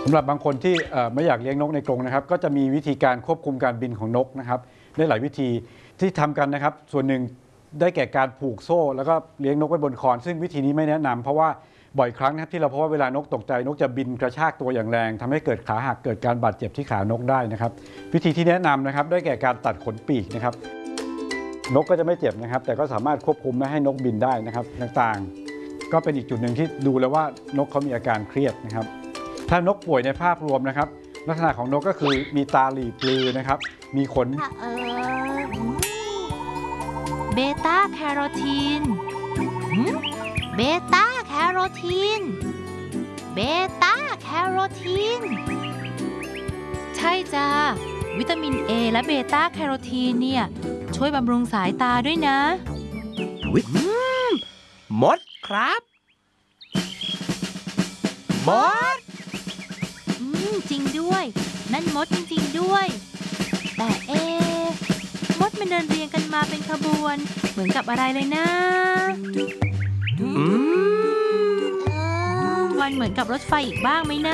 สำหรับบางคนที่ไม่อยากเลี้ยงนกในกรงนะครับก็จะมีวิธีการควบคุมการบินของนกนะครับได้หลายวิธีที่ทำกันนะครับส่วนหนึ่งได้แก่การผูกโซ่แล้วก็เลี้ยงนกไว้บนคอนซึ่งวิธีนี้ไม่แนะนำเพราะว่าบ่อยครั้งนะครับที่เราพบว่าเวลานกตกใจนกจะบินกระชากตัวอย่างแรงทำให้เกิดขาหักเกิดการบาดเจ็บที่ขานกได้นะครับวิธีที่แนะนำนะครับได้แก่การตัดขนปีกนะครับนกก็จะไม่เจ็บนะครับแต่ก็สามารถควบคุมไม่ให้นกบินได้นะครับต่างๆก็เป็นอีกจุดหนึ่งที่ดูแล้วว่านกเขามีอาการเครียดนะครับถ้านกป่วยในภาพรวมนะครับลักษณะของนกก็คือมีตาหลีปลือนะครับมีขนเบต้าแคโรทีนเบต้าแคโรทีนเบต้าแคโรทีนใช่จ้าวิตามิน A และเบต้าแคโรทีนเนี่ยช่วยบำรุงสายตาด้วยนะมดครับมดจริงด้วยนั่นมดจริงๆด้วยแต่มดมันเดินเรียงกันมาเป็นขบวนเหมือนกับอะไรเลยนะมันเหมือนกับรถไฟอีกบ้างไหมนะ